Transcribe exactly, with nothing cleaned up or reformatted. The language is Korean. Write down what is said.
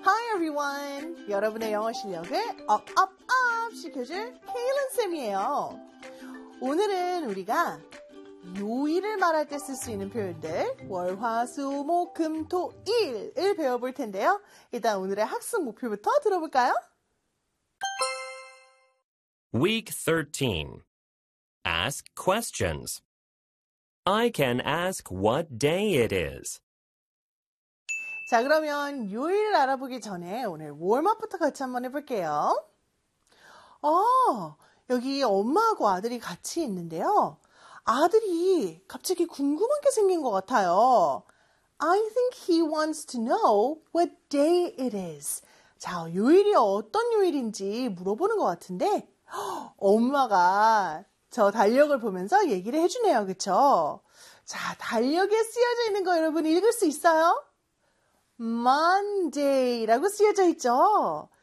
Hi everyone! 여러분의 영어 실력을 업, 업, 업 시켜줄 케일린 쌤이에요. 오늘은 우리가 요일을 말할 때 쓸 수 있는 표현들 월, 화, 수, 목, 금, 토, 일을 배워볼 텐데요. 일단 오늘의 학습 목표부터 들어볼까요? Week thirteen. Ask questions. I can ask what day it is. 자, 그러면 요일을 알아보기 전에 오늘 웜업부터 같이 한번 해볼게요. 어, 여기 엄마하고 아들이 같이 있는데요. 아들이 갑자기 궁금한 게 생긴 것 같아요. I think he wants to know what day it is. 자, 요일이 어떤 요일인지 물어보는 것 같은데 엄마가 저 달력을 보면서 얘기를 해주네요. 그쵸? 자, 달력에 쓰여져 있는 거 여러분 읽을 수 있어요? Monday라고 쓰여져 있죠?